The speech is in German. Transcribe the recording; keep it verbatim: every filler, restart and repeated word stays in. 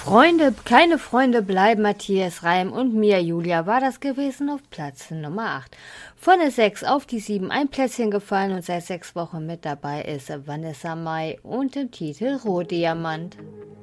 Freunde, keine Freunde bleiben, Matthias Reim und Mia Julia war das gewesen auf Platz Nummer acht. Von der sechs auf die sieben ein Plätzchen gefallen und seit sechs Wochen mit dabei ist Vanessa Mai und dem Titel Rohdiamant.